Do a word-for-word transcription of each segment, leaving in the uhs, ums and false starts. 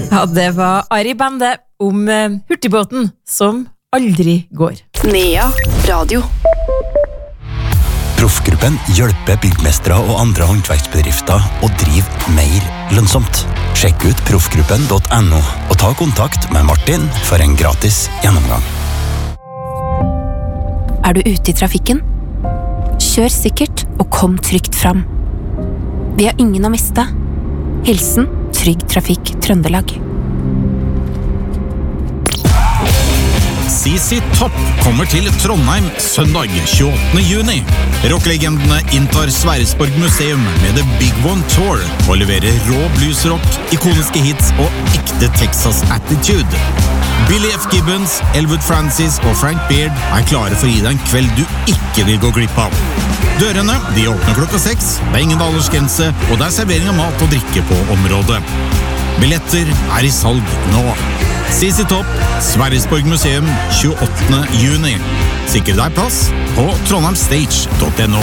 Ja, det var Ari Bande om uh, hurtigbåten som aldri går. Nea Radio. Proffgruppen hjelper byggmestere og andre håndverksbedrifter å drive mer lønnsomt. Sjekk ut proffgruppen punktum no og ta kontakt med Martin for en gratis gjennomgang. Er du ute i trafikken? Kjør sikkert og kom trygt fram. Vi har ingen å miste. Hilsen Trygg Trafikk Trøndelag. C C Topp kommer til Trondheim søndag tjueåttende juni. Rocklegendene inntar Sverresborg museum med The Big One Tour og leverer rå bluesrock, ikoniske hits og ekte Texas attitude. Billy F. Gibbons, Elwood Francis og Frank Beard er klare for å gi deg en kveld du ikke vil gå glipp av. Dørene de åpner klokka seks, det er ingen aldersgrense, og det er servering av mat og drikke på området. Billetter er i salg nå. C C Topp, Sverresborg museum, tjueåttende juni. Sikre deg plass på trondheimstage punktum no.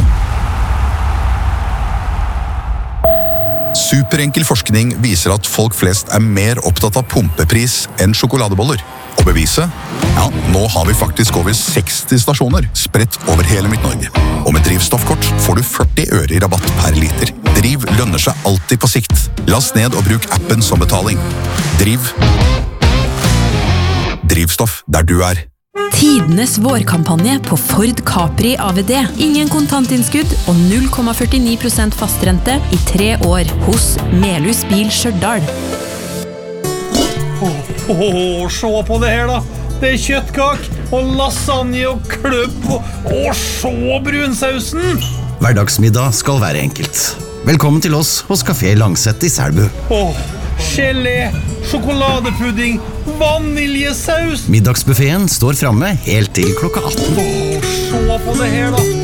Superenkel forskning viser at folk flest er mer opptatt av pumpepris enn sjokoladeboller. Og beviset? Ja, nå har vi faktisk over seksti stasjoner spredt over hele Midt-Norge. Og med drivstoffkort får du førti øre i rabatt per liter. Driv lønner seg alltid på sikt. Last ned og bruk appen som betaling. Driv. Drivstoff der du er. Tidenes vårkampanje på Ford Capri A V D. Ingen kontantinnskudd og null komma førtini prosent fastrente i tre år hos Melhus Bil Stjørdal. Åh, oh, se på det her da. Det er kjøttkak og lasagne og kløbb og, og se brunsausen. Hverdagsmiddag skal være enkelt. Velkommen til oss hos Café Langset i Selbu. Åh, gelé, sjokoladepudding, vaniljesaus. Middagsbuffeten står framme helt til klokka atten. Åh, se på det her da.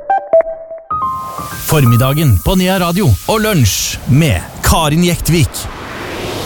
Formiddagen på Nea Radio og lunsj med Karin Jektvik.